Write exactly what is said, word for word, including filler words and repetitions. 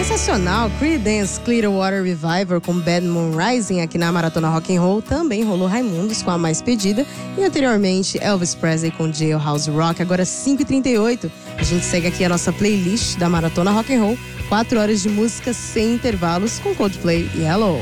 Sensacional, Creedence Clearwater Revival com Bad Moon Rising aqui na Maratona Rock and Roll. Também rolou Raimundos com A Mais Pedida e anteriormente Elvis Presley com Jailhouse Rock. Agora cinco e trinta e oito, a gente segue aqui a nossa playlist da Maratona Rock and Roll. Quatro horas de música sem intervalos com Coldplay e Hello.